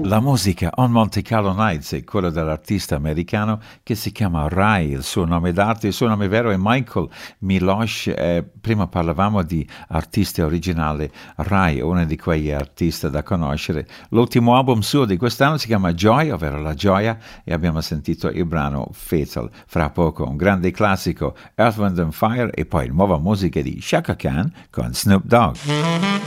La musica On Monte Carlo Nights è quella dell'artista americano che si chiama Rai, il suo nome d'arte, il suo nome vero è Michael Milosh. Prima parlavamo di artista originale. Rai è uno di quegli artisti da conoscere. L'ultimo album suo di quest'anno si chiama Joy, ovvero La Gioia, e abbiamo sentito il brano Fatal. Fra poco un grande classico, Earth, Wind and Fire, e poi nuova musica di Chaka Khan con Snoop Dogg.